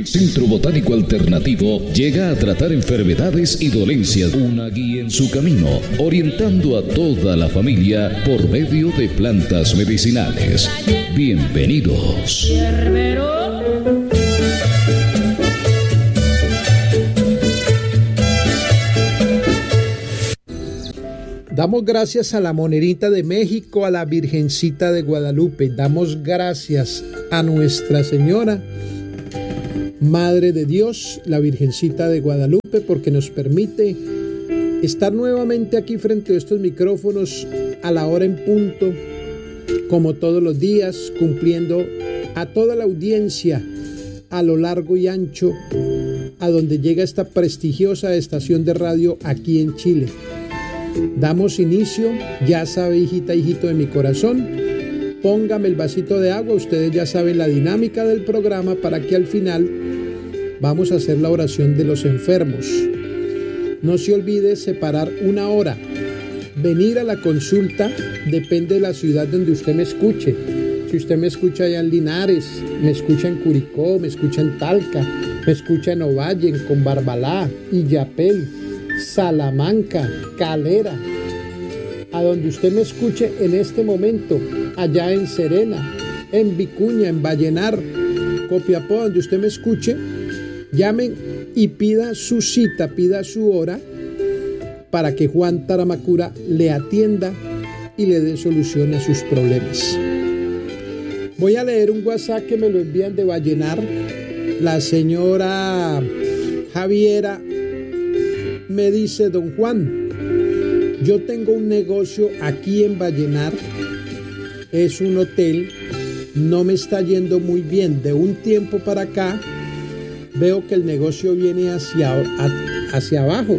El Centro Botánico Alternativo llega a tratar enfermedades y dolencias. Una guía en su camino, orientando a toda la familia por medio de plantas medicinales. Bienvenidos. Damos gracias a la Monerita de México, a la Virgencita de Guadalupe. Damos gracias a Nuestra Señora, Madre de Dios, la Virgencita de Guadalupe, porque nos permite estar nuevamente aquí frente a estos micrófonos a la hora en punto, como todos los días, cumpliendo a toda la audiencia a lo largo y ancho, a donde llega esta prestigiosa estación de radio aquí en Chile. Damos inicio, ya sabe, hijita, hijito de mi corazón, póngame el vasito de agua. Ustedes ya saben la dinámica del programa, para que al final vamos a hacer la oración de los enfermos. No se olvide separar una hora, venir a la consulta, depende de la ciudad donde usted me escuche. Si usted me escucha allá en Linares, me escucha en Curicó, me escucha en Talca, me escucha en Ovalle, en Combarbalá, Illapel, Salamanca, Calera, a donde usted me escuche en este momento, allá en Serena, en Vicuña, en Vallenar, Copiapó, donde usted me escuche, llamen y pida su cita, pida su hora, para que Juan Taramacura le atienda y le dé solución a sus problemas. Voy a leer un WhatsApp que me lo envían de Vallenar. La señora Javiera me dice: don Juan, yo tengo un negocio aquí en Vallenar, es un hotel, no me está yendo muy bien. De un tiempo para acá veo que el negocio viene hacia abajo.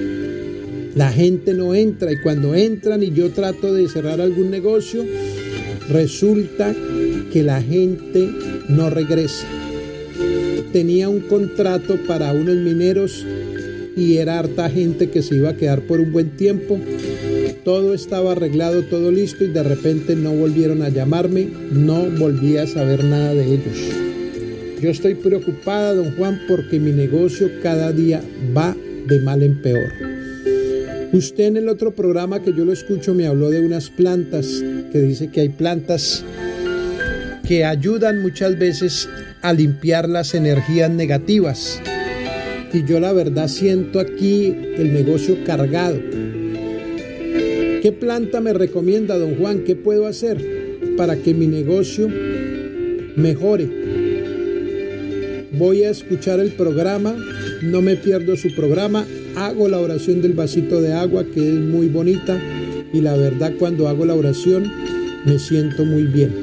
La gente no entra, y cuando entran y yo trato de cerrar algún negocio, resulta que la gente no regresa. Tenía un contrato para unos mineros y era harta gente que se iba a quedar por un buen tiempo. Todo estaba arreglado, todo listo, y de repente no volvieron a llamarme, no volví a saber nada de ellos. Yo estoy preocupada, don Juan, porque mi negocio cada día va de mal en peor. Usted en el otro programa que yo lo escucho me habló de unas plantas, que dice que hay plantas que ayudan muchas veces a limpiar las energías negativas. Y yo la verdad siento aquí el negocio cargado. ¿Qué planta me recomienda, don Juan? ¿Qué puedo hacer para que mi negocio mejore? Voy a escuchar el programa, no me pierdo su programa, hago la oración del vasito de agua, que es muy bonita, y la verdad cuando hago la oración me siento muy bien.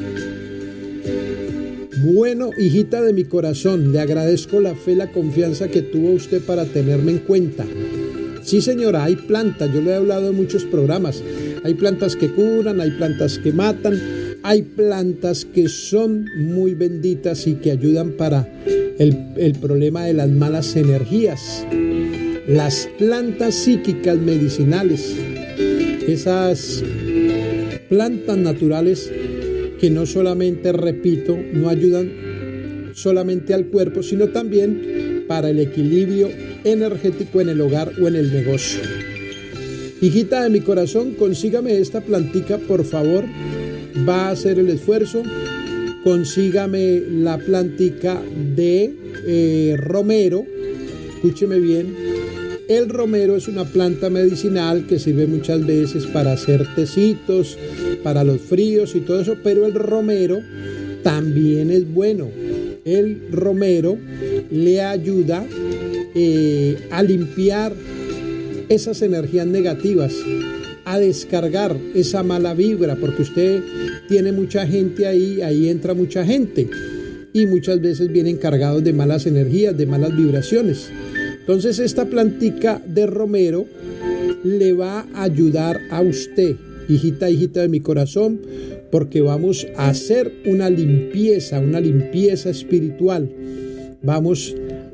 Bueno, hijita de mi corazón, le agradezco la fe, la confianza que tuvo usted para tenerme en cuenta. Sí, señora, hay plantas, yo le he hablado en muchos programas. Hay plantas que curan, hay plantas que matan, hay plantas que son muy benditas y que ayudan para el problema de las malas energías. Las plantas psíquicas medicinales, esas plantas naturales que no solamente, repito, no ayudan solamente al cuerpo, sino también para el equilibrio energético en el hogar o en el negocio. Hijita de mi corazón, consígame esta plantica, por favor. Va a hacer el esfuerzo. Consígame la plantica de romero. Escúcheme bien. El romero es una planta medicinal que sirve muchas veces para hacer tecitos, para los fríos y todo eso, pero el romero también es bueno. El romero le ayuda a limpiar esas energías negativas, a descargar esa mala vibra, porque usted tiene mucha gente ahí entra mucha gente y muchas veces vienen cargados de malas energías, de malas vibraciones. Entonces esta plantica de romero le va a ayudar a usted, hijita, hijita de mi corazón, porque vamos a hacer una limpieza espiritual. Vamos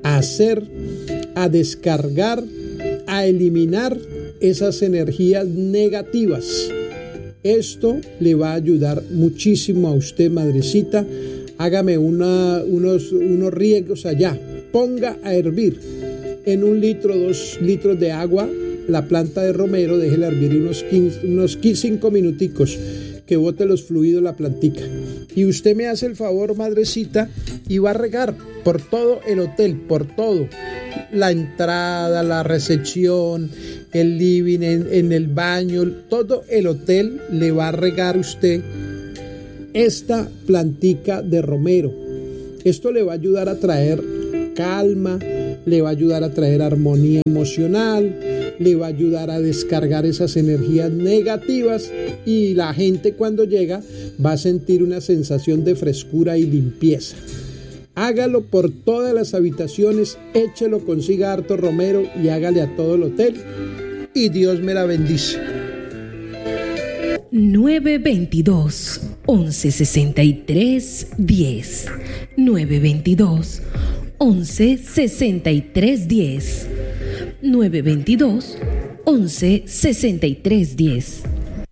a descargar, a eliminar esas energías negativas. Esto le va a ayudar muchísimo a usted, madrecita. Hágame unos riegos allá ponga a hervir en 1 litro, 2 litros de agua la planta de romero, déjela hervir unos 5 minuticos, que bote los fluidos la plantica. Y usted me hace el favor, madrecita, y va a regar por todo el hotel, por todo, la entrada, la recepción, el living, en el baño, todo el hotel le va a regar usted esta plantica de romero. Esto le va a ayudar a traer calma, le va a ayudar a traer armonía emocional, le va a ayudar a descargar esas energías negativas, y la gente cuando llega va a sentir una sensación de frescura y limpieza. Hágalo por todas las habitaciones, échelo, consiga harto romero y hágale a todo el hotel, y Dios me la bendice. 922 1163 10 922 1163 10 922 1163 10.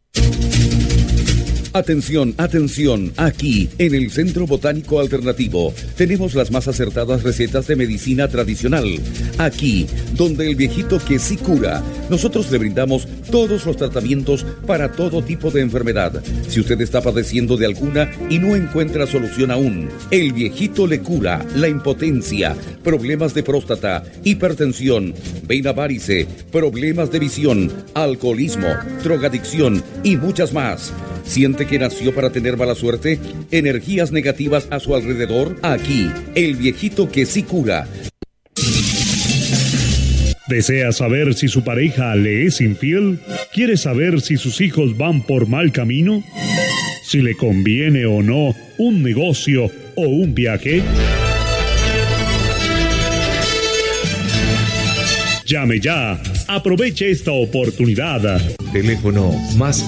Atención, atención, aquí en el Centro Botánico Alternativo tenemos las más acertadas recetas de medicina tradicional. Aquí, donde el viejito que sí cura, nosotros le brindamos todos los tratamientos para todo tipo de enfermedad. Si usted está padeciendo de alguna y no encuentra solución aún, el viejito le cura la impotencia, problemas de próstata, hipertensión, vena varice, problemas de visión, alcoholismo, drogadicción y muchas más. ¿Siente que nació para tener mala suerte? ¿Energías negativas a su alrededor? Aquí, el viejito que sí cura. ¿Desea saber si su pareja le es infiel? ¿Quiere saber si sus hijos van por mal camino? ¿Si le conviene o no un negocio o un viaje? Llame ya. Aproveche esta oportunidad. Teléfono más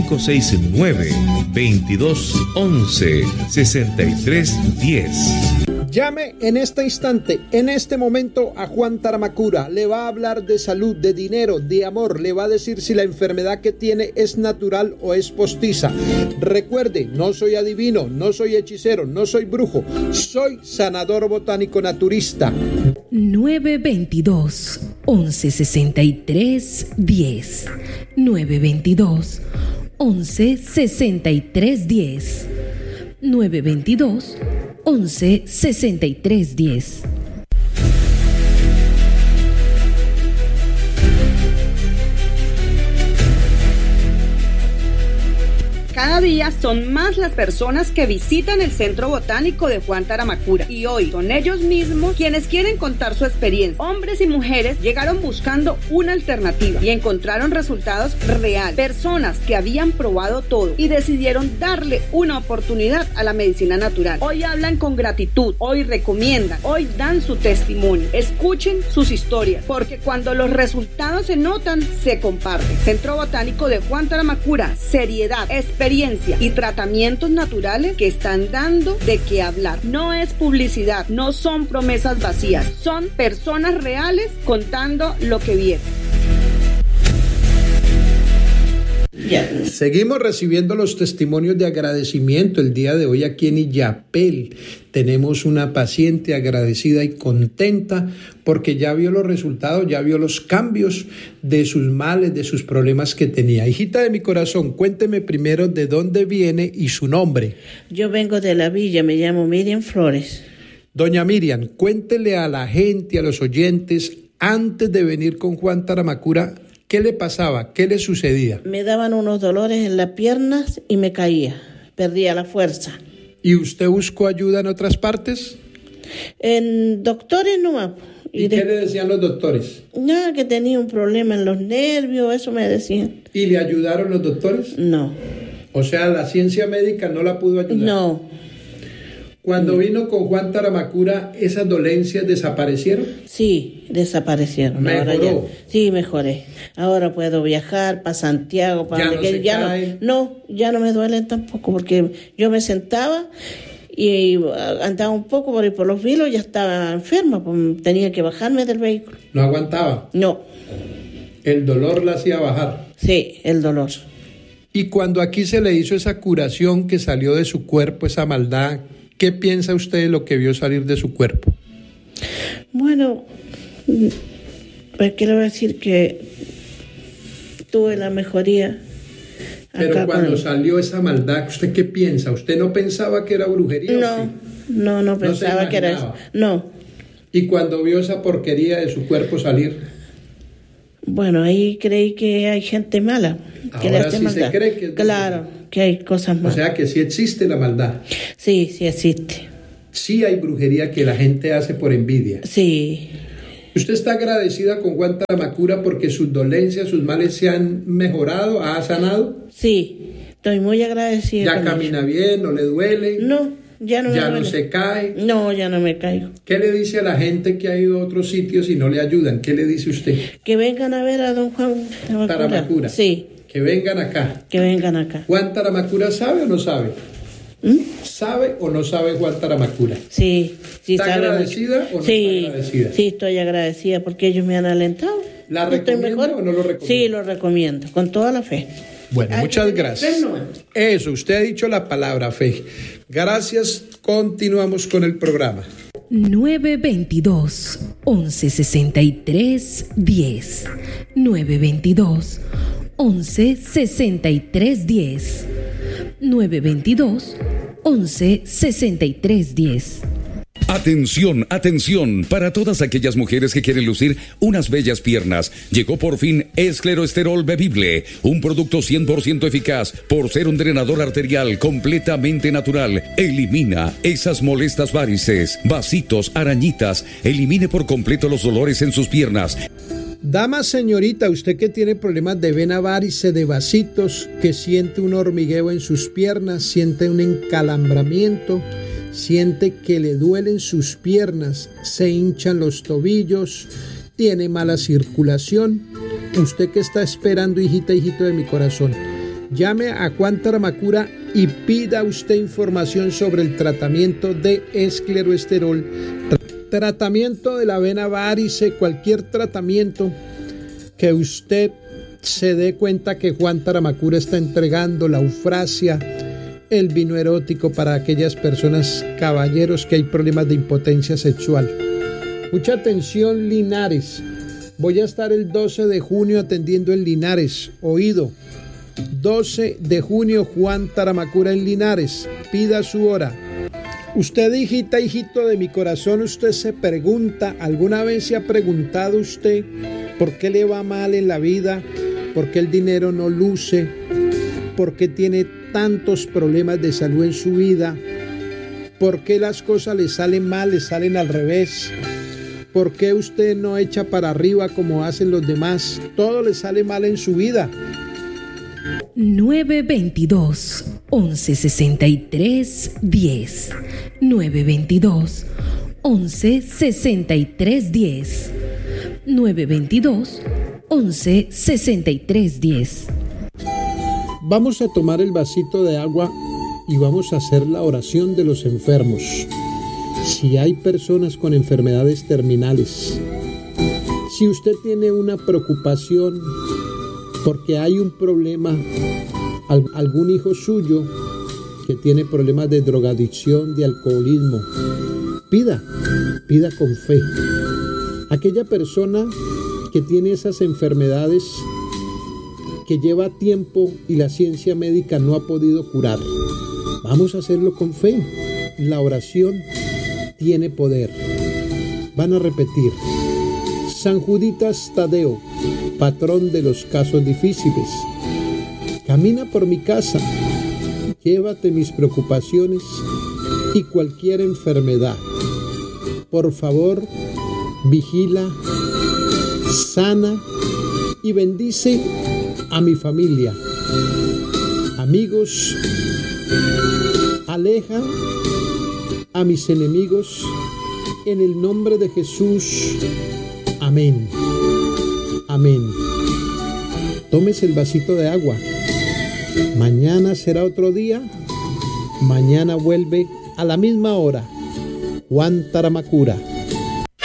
569-2211-6310. Llame en este instante, en este momento, a Juan Taramacura. Le va a hablar de salud, de dinero, de amor. Le va a decir si la enfermedad que tiene es natural o es postiza. Recuerde, no soy adivino, no soy hechicero, no soy brujo. Soy sanador botánico naturista. 922 1163 10 922 1163 10 922 1163 10. Cada día son más las personas que visitan el Centro Botánico de Juan Taramacura, y hoy son ellos mismos quienes quieren contar su experiencia. Hombres y mujeres llegaron buscando una alternativa y encontraron resultados reales. Personas que habían probado todo y decidieron darle una oportunidad a la medicina natural. Hoy hablan con gratitud, hoy recomiendan, hoy dan su testimonio. Escuchen sus historias, porque cuando los resultados se notan, se comparten. Centro Botánico de Juan Taramacura, seriedad, experiencia y tratamientos naturales que están dando de qué hablar. No es publicidad, no son promesas vacías, son personas reales contando lo que vieron. Seguimos recibiendo los testimonios de agradecimiento. El día de hoy aquí en Illapel tenemos una paciente agradecida y contenta porque ya vio los resultados, ya vio los cambios de sus males, de sus problemas que tenía. Hijita de mi corazón, cuénteme primero de dónde viene y su nombre. Yo vengo de la villa, me llamo Miriam Flores. Doña Miriam, cuéntele a la gente, a los oyentes, antes de venir con Juan Taramacura, ¿qué le pasaba? ¿Qué le sucedía? Me daban unos dolores en las piernas y me caía, perdía la fuerza. ¿Y usted buscó ayuda en otras partes? En doctores nomás. ¿Y qué le decían los doctores? Nada, que tenía un problema en los nervios, eso me decían. ¿Y le ayudaron los doctores? No. O sea, la ciencia médica no la pudo ayudar. No. Cuando vino con Juan Taramacura, ¿esas dolencias desaparecieron? Sí, desaparecieron. ¿Mejoró? Sí, mejoré. Ahora puedo viajar para Santiago, para donde ya no me duelen tampoco, porque yo me sentaba y andaba un poco por los vilos, ya estaba enferma, pues tenía que bajarme del vehículo. ¿No aguantaba? No. ¿El dolor la hacía bajar? Sí, el dolor. Y cuando aquí se le hizo esa curación que salió de su cuerpo, esa maldad, ¿qué piensa usted de lo que vio salir de su cuerpo? Bueno, pues quiero decir que tuve la mejoría. Pero cuando salió esa maldad, ¿usted qué piensa? ¿Usted no pensaba que era brujería? No pensaba que era eso. No. ¿Y cuando vio esa porquería de su cuerpo salir? Bueno, ahí creí que hay gente mala. Que Ahora sí se cree que es claro, que hay cosas malas. O sea que sí existe la maldad. Sí existe. Sí hay brujería que la gente hace por envidia. Sí. ¿Usted está agradecida con Juan Taramacura porque sus dolencias, sus males se han mejorado, ha sanado? Sí, estoy muy agradecida. ¿Ya camina bien, no le duele? No, ya no me duele. ¿Ya no se cae? No, ya no me caigo. ¿Qué le dice a la gente que ha ido a otros sitios y no le ayudan? ¿Qué le dice usted? Que vengan a ver a don Juan Taramacura. Sí. Que vengan acá. Que vengan acá. ¿Juan Taramacura sabe o no sabe? ¿Sabe o no sabe Juan Taramacura? Sí, ¿Está sabe agradecida mucho. o no está agradecida? Sí, estoy agradecida porque ellos me han alentado. ¿La recomienda o no lo recomienda? Sí, lo recomiendo, con toda la fe. Bueno, muchas gracias. Eso, usted ha dicho la palabra fe. Gracias, continuamos con el programa. 922 1163 10 922 1163 10 922 1163 10. Atención, atención, para todas aquellas mujeres que quieren lucir unas bellas piernas, llegó por fin Escleroesterol Bebible, un producto 100% eficaz por ser un drenador arterial completamente natural. Elimina esas molestas varices, vasitos, arañitas, elimine por completo los dolores en sus piernas. Dama, señorita, usted que tiene problemas de vena varice, de vasitos, que siente un hormigueo en sus piernas, siente un encalambramiento, siente que le duelen sus piernas, se hinchan los tobillos, tiene mala circulación. Usted que está esperando, hijita, hijito de mi corazón, llame a Juan Taramacura y pida usted información sobre el tratamiento de escleroesterol, tratamiento de la vena varice, cualquier tratamiento que usted se dé cuenta que Juan Taramacura está entregando, la eufrasia, el vino erótico para aquellas personas, caballeros, que hay problemas de impotencia sexual. Mucha atención, Linares. Voy a estar el 12 de junio atendiendo en Linares. Oído. 12 de junio, Juan Taramacura en Linares. Pida su hora. Usted, hijita, hijito de mi corazón, usted se pregunta, ¿alguna vez se ha preguntado usted por qué le va mal en la vida? ¿Por qué el dinero no luce? ¿Por qué tiene tantos problemas de salud en su vida? ¿Por qué las cosas le salen mal, le salen al revés? ¿Por qué usted no echa para arriba como hacen los demás? Todo le sale mal en su vida. 922 1163 10 922 1163 10 922 1163 10. Vamos a tomar el vasito de agua y vamos a hacer la oración de los enfermos. Si hay personas con enfermedades terminales, si usted tiene una preocupación porque hay un problema, algún hijo suyo que tiene problemas de drogadicción, de alcoholismo, pida con fe. Aquella persona que tiene esas enfermedades que lleva tiempo y la ciencia médica no ha podido curar, vamos a hacerlo con fe. La oración tiene poder. Van a repetir: San Juditas Tadeo, patrón de los casos difíciles, camina por mi casa, llévate mis preocupaciones y cualquier enfermedad. Por favor, vigila, sana y bendice a mi familia, amigos, aleja a mis enemigos, en el nombre de Jesús. Amén. Amén. Tómese el vasito de agua. Mañana será otro día. Mañana vuelve a la misma hora Juan Taramacura.